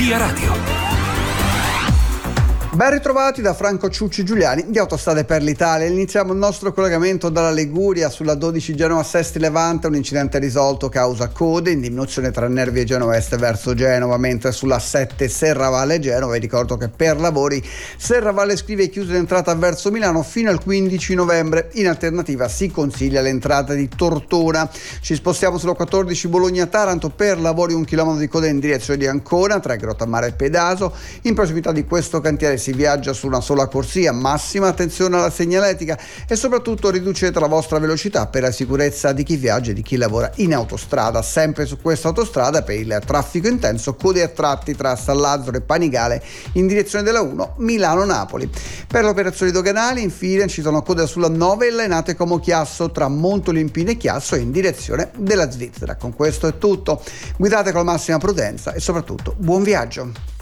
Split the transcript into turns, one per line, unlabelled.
Via Radio.
Ben ritrovati da Franco Ciucci Giuliani di Autostrade per l'Italia. Iniziamo il nostro collegamento dalla Liguria sulla 12 Genova-Sesti Levante, un incidente risolto causa code in diminuzione tra Nervi e Genova Est verso Genova, mentre sulla 7 Serravalle Genova, vi ricordo che per lavori Serravalle Scrivia è chiusa l'entrata verso Milano fino al 15 novembre, in alternativa si consiglia l'entrata di Tortona. Ci spostiamo sulla 14 Bologna-Taranto, per lavori 1 chilometro di coda in direzione di Ancona tra Grottammare e Pedaso, in prossimità di questo cantiere si viaggia su una sola corsia, massima attenzione alla segnaletica e soprattutto riducete la vostra velocità per la sicurezza di chi viaggia e di chi lavora in autostrada. Sempre su questa autostrada per il traffico intenso, code a tratti tra San Lazzaro e Panigale in direzione della 1 Milano-Napoli. Per le operazioni doganali infine ci sono code sulla 9 Lainate Como Chiasso tra Montolimpino e Chiasso in direzione della Svizzera. Con questo è tutto, guidate con la massima prudenza e soprattutto buon viaggio.